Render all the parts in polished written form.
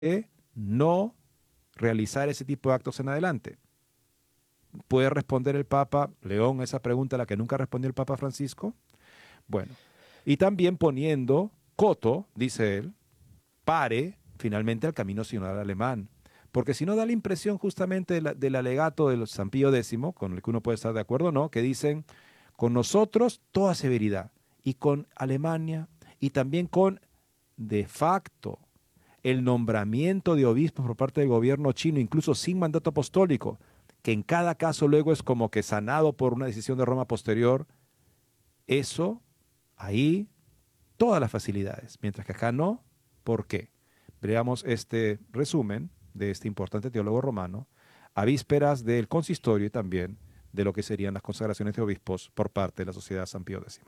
no realizar ese tipo de actos en adelante? ¿Puede responder el Papa León esa pregunta a la que nunca respondió el Papa Francisco? Bueno, y también poniendo coto, dice él, pare finalmente al camino sinodal alemán. Porque si no da la impresión justamente del alegato de San Pío X, con el que uno puede estar de acuerdo o no, que dicen, con nosotros toda severidad, y con Alemania, y también con, de facto, el nombramiento de obispos por parte del gobierno chino, incluso sin mandato apostólico, que en cada caso luego es como que sanado por una decisión de Roma posterior, eso, ahí, todas las facilidades, mientras que acá no. ¿Por qué? Veamos este resumen de este importante teólogo romano a vísperas del consistorio y también de lo que serían las consagraciones de obispos por parte de la Sociedad San Pío X.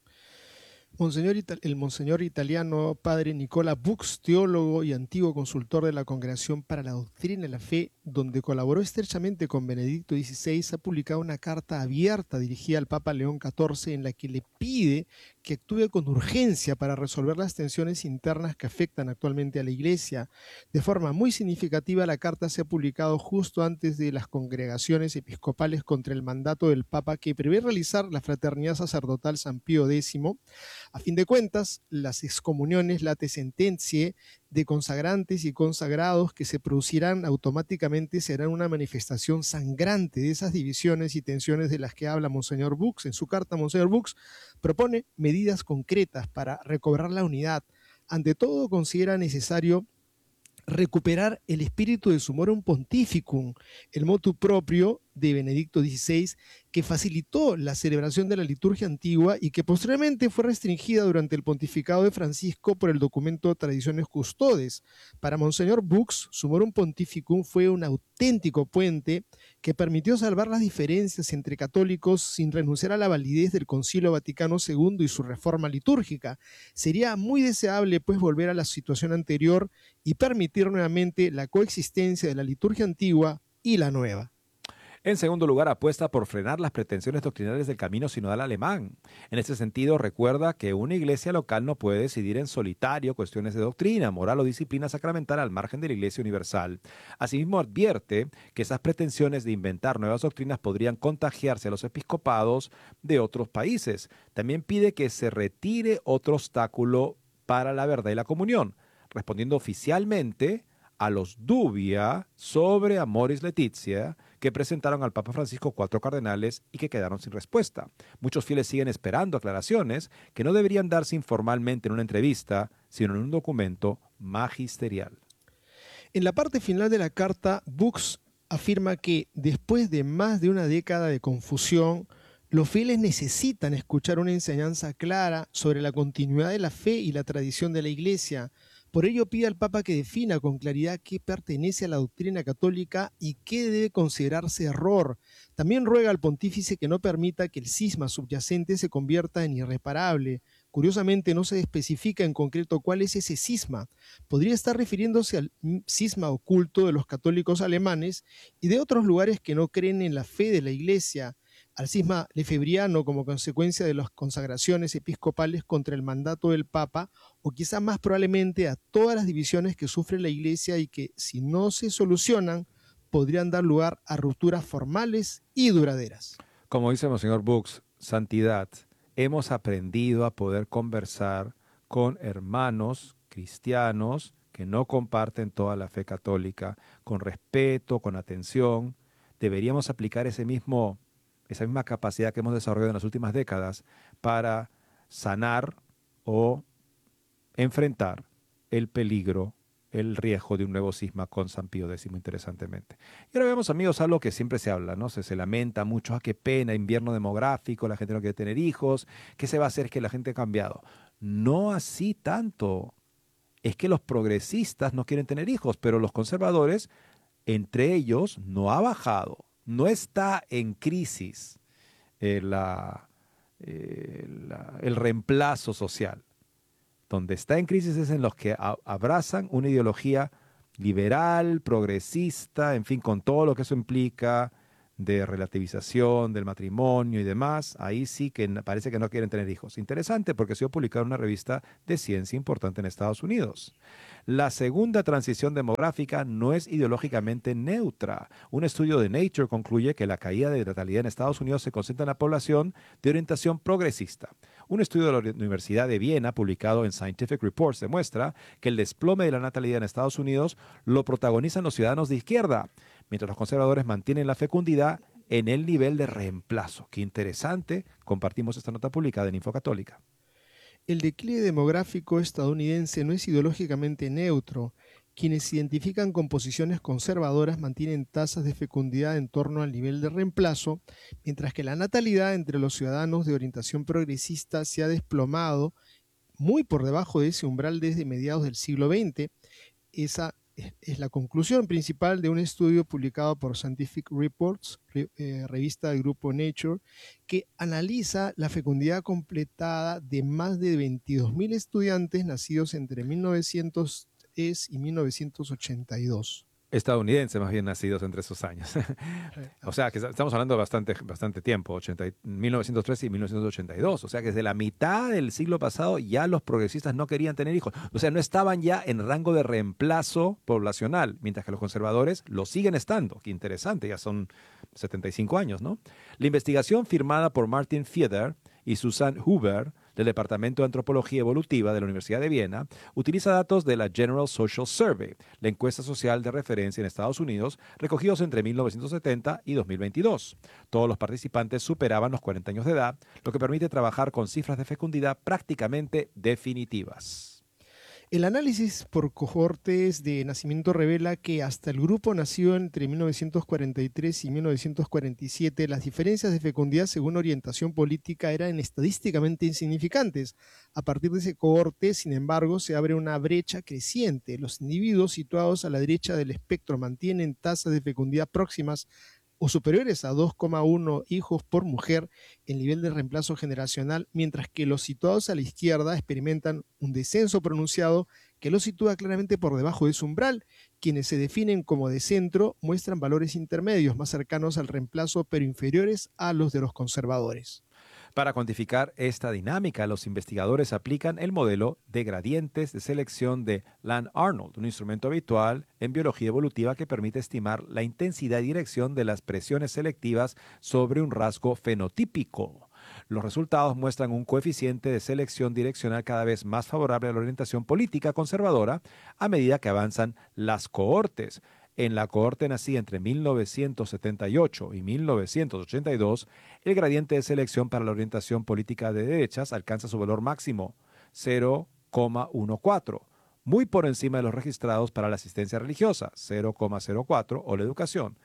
El monseñor italiano padre Nicola Bux, teólogo y antiguo consultor de la Congregación para la Doctrina y la Fe, donde colaboró estrechamente con Benedicto XVI, ha publicado una carta abierta dirigida al Papa León XIV en la que le pide que actúe con urgencia para resolver las tensiones internas que afectan actualmente a la Iglesia. De forma muy significativa, la carta se ha publicado justo antes de las congregaciones episcopales contra el mandato del Papa que prevé realizar la fraternidad sacerdotal San Pío X. A fin de cuentas, las excomuniones late sentencia de consagrantes y consagrados que se producirán automáticamente serán una manifestación sangrante de esas divisiones y tensiones de las que habla Monseñor Bux. En su carta, Monseñor Bux propone medidas concretas para recobrar la unidad. Ante todo, considera necesario recuperar el espíritu de Summorum Pontificum, el motu propio de Benedicto XVI, que facilitó la celebración de la liturgia antigua y que posteriormente fue restringida durante el pontificado de Francisco por el documento Tradiciones Custodes. Para Monseñor Bux, Summorum Pontificum fue un auténtico puente que permitió salvar las diferencias entre católicos sin renunciar a la validez del Concilio Vaticano II y su reforma litúrgica. Sería muy deseable, pues, volver a la situación anterior y permitir nuevamente la coexistencia de la liturgia antigua y la nueva. En segundo lugar, apuesta por frenar las pretensiones doctrinales del camino sinodal alemán. En este sentido, recuerda que una iglesia local no puede decidir en solitario cuestiones de doctrina, moral o disciplina sacramental al margen de la iglesia universal. Asimismo, advierte que esas pretensiones de inventar nuevas doctrinas podrían contagiarse a los episcopados de otros países. También pide que se retire otro obstáculo para la verdad y la comunión, respondiendo oficialmente a los dubia sobre Amoris Laetitia que presentaron al Papa Francisco 4 cardenales y que quedaron sin respuesta. Muchos fieles siguen esperando aclaraciones que no deberían darse informalmente en una entrevista, sino en un documento magisterial. En la parte final de la carta, Bux afirma que después de más de una década de confusión, los fieles necesitan escuchar una enseñanza clara sobre la continuidad de la fe y la tradición de la Iglesia. Por ello pide al Papa que defina con claridad qué pertenece a la doctrina católica y qué debe considerarse error. También ruega al pontífice que no permita que el cisma subyacente se convierta en irreparable. Curiosamente no se especifica en concreto cuál es ese cisma. Podría estar refiriéndose al cisma oculto de los católicos alemanes y de otros lugares que no creen en la fe de la Iglesia, al cisma lefebriano como consecuencia de las consagraciones episcopales contra el mandato del Papa, o quizá más probablemente a todas las divisiones que sufre la Iglesia y que, si no se solucionan, podrían dar lugar a rupturas formales y duraderas. Como dice Monseñor Bux, santidad, hemos aprendido a poder conversar con hermanos cristianos que no comparten toda la fe católica, con respeto, con atención. Deberíamos aplicar esa misma capacidad que hemos desarrollado en las últimas décadas para sanar o enfrentar el peligro, el riesgo de un nuevo cisma con San Pío X, interesantemente. Y ahora vemos, amigos, algo que siempre se habla, ¿no? Se lamenta mucho, qué pena, invierno demográfico, la gente no quiere tener hijos, ¿qué se va a hacer? Es que la gente ha cambiado. No así tanto. Es que los progresistas no quieren tener hijos, pero los conservadores, entre ellos, no ha bajado, no está en crisis el reemplazo social. Donde está en crisis es en los que abrazan una ideología liberal, progresista, en fin, con todo lo que eso implica, de relativización del matrimonio y demás, ahí sí que parece que no quieren tener hijos. Interesante porque ha sido publicado en una revista de ciencia importante en Estados Unidos. La segunda transición demográfica no es ideológicamente neutra. Un estudio de Nature concluye que la caída de natalidad en Estados Unidos se concentra en la población de orientación progresista. Un estudio de la Universidad de Viena, publicado en Scientific Reports, demuestra que el desplome de la natalidad en Estados Unidos lo protagonizan los ciudadanos de izquierda, mientras los conservadores mantienen la fecundidad en el nivel de reemplazo. Qué interesante. Compartimos esta nota publicada en Infocatólica. El declive demográfico estadounidense no es ideológicamente neutro. Quienes se identifican con posiciones conservadoras mantienen tasas de fecundidad en torno al nivel de reemplazo, mientras que la natalidad entre los ciudadanos de orientación progresista se ha desplomado muy por debajo de ese umbral desde mediados del siglo XX. Esa es la conclusión principal de un estudio publicado por Scientific Reports, revista del grupo Nature, que analiza la fecundidad completada de más de 22.000 estudiantes nacidos entre 1903 y 1982. Estadounidenses más bien nacidos entre esos años. O sea, que estamos hablando de bastante tiempo, 1913 y 1982. O sea, que desde la mitad del siglo pasado ya los progresistas no querían tener hijos. O sea, no estaban ya en rango de reemplazo poblacional, mientras que los conservadores lo siguen estando. Qué interesante, ya son 75 años, ¿no? La investigación firmada por Martin Fieder y Susan Huber del Departamento de Antropología Evolutiva de la Universidad de Viena, utiliza datos de la General Social Survey, la encuesta social de referencia en Estados Unidos, recogidos entre 1970 y 2022. Todos los participantes superaban los 40 años de edad, lo que permite trabajar con cifras de fecundidad prácticamente definitivas. El análisis por cohortes de nacimiento revela que hasta el grupo nacido entre 1943 y 1947, las diferencias de fecundidad según orientación política eran estadísticamente insignificantes. A partir de ese cohorte, sin embargo, se abre una brecha creciente. Los individuos situados a la derecha del espectro mantienen tasas de fecundidad próximas o superiores a 2,1 hijos por mujer en nivel de reemplazo generacional, mientras que los situados a la izquierda experimentan un descenso pronunciado que los sitúa claramente por debajo de su umbral. Quienes se definen como de centro muestran valores intermedios más cercanos al reemplazo, pero inferiores a los de los conservadores. Para cuantificar esta dinámica, los investigadores aplican el modelo de gradientes de selección de Land-Arnold, un instrumento habitual en biología evolutiva que permite estimar la intensidad y dirección de las presiones selectivas sobre un rasgo fenotípico. Los resultados muestran un coeficiente de selección direccional cada vez más favorable a la orientación política conservadora a medida que avanzan las cohortes. En la cohorte nacida entre 1978 y 1982, el gradiente de selección para la orientación política de derechas alcanza su valor máximo, 0,14, muy por encima de los registrados para la asistencia religiosa, 0,04, o la educación,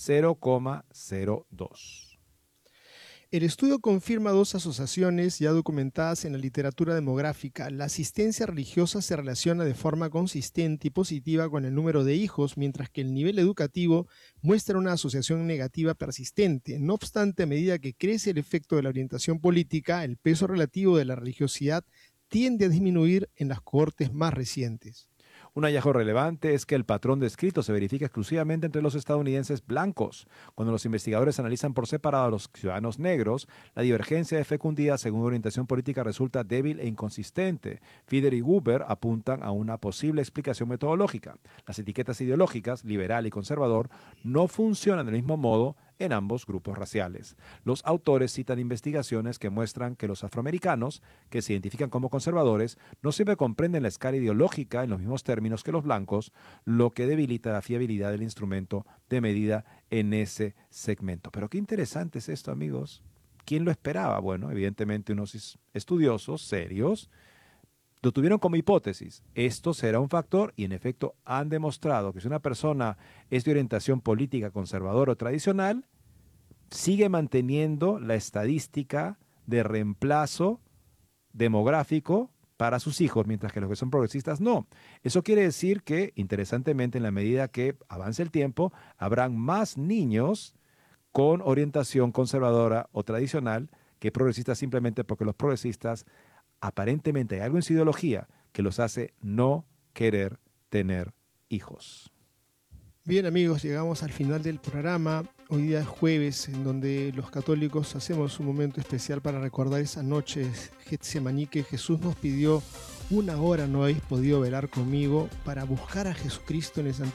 0,02. El estudio confirma dos asociaciones ya documentadas en la literatura demográfica. La asistencia religiosa se relaciona de forma consistente y positiva con el número de hijos, mientras que el nivel educativo muestra una asociación negativa persistente. No obstante, a medida que crece el efecto de la orientación política, el peso relativo de la religiosidad tiende a disminuir en las cohortes más recientes. Un hallazgo relevante es que el patrón descrito se verifica exclusivamente entre los estadounidenses blancos. Cuando los investigadores analizan por separado a los ciudadanos negros, la divergencia de fecundidad según orientación política resulta débil e inconsistente. Fieder y Huber apuntan a una posible explicación metodológica. Las etiquetas ideológicas, liberal y conservador, no funcionan del mismo modo en ambos grupos raciales. Los autores citan investigaciones que muestran que los afroamericanos, que se identifican como conservadores, no siempre comprenden la escala ideológica en los mismos términos que los blancos, lo que debilita la fiabilidad del instrumento de medida en ese segmento. Pero qué interesante es esto, amigos. ¿Quién lo esperaba? Bueno, evidentemente unos estudiosos serios lo tuvieron como hipótesis. Esto será un factor y en efecto han demostrado que si una persona es de orientación política conservadora o tradicional, sigue manteniendo la estadística de reemplazo demográfico para sus hijos, mientras que los que son progresistas no. Eso quiere decir que, interesantemente, en la medida que avance el tiempo, habrán más niños con orientación conservadora o tradicional que progresistas, simplemente porque los progresistas aparentemente hay algo en su ideología que los hace no querer tener hijos. Bien, amigos, llegamos al final del programa. Hoy día es jueves, en donde los católicos hacemos un momento especial para recordar esa noche Getsemaní que Jesús nos pidió: una hora no habéis podido velar conmigo, para buscar a Jesucristo en el